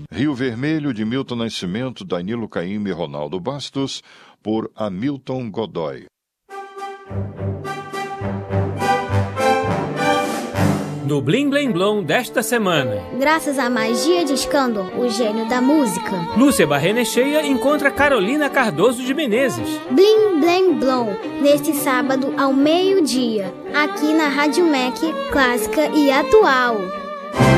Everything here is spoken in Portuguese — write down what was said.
Rio Vermelho, de Milton Nascimento, Danilo Caymmi e Ronaldo Bastos, por Hamilton Godoy. No Blim Blim Blom desta semana. Graças à magia de Escândalo, o gênio da música, Lúcia Barrenecheia encontra Carolina Cardoso de Menezes. Blim Blim Blom, neste sábado ao meio-dia, aqui na Rádio MEC Clássica e Atual.